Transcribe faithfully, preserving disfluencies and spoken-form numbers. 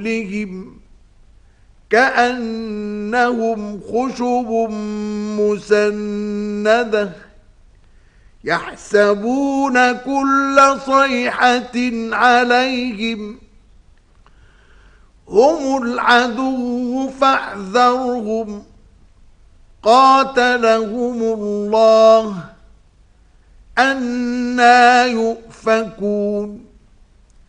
لهم كأنهم خشب مسندة يحسبون كل صيحة عليهم هم العدو فاحذرهم قاتلهم الله أنى يؤفكون